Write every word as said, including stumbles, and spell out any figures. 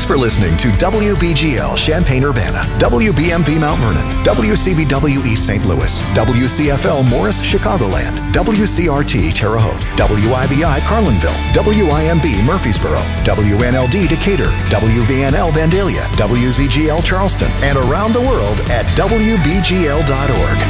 Thanks for listening to W B G L Champaign-Urbana, W B M V Mount Vernon, W C B W East Saint Louis, W C F L Morris Chicagoland, W C R T Terre Haute, W I B I Carlinville, W I M B Murfreesboro, W N L D Decatur, W V N L Vandalia, W Z G L Charleston, and around the world at W B G L dot org.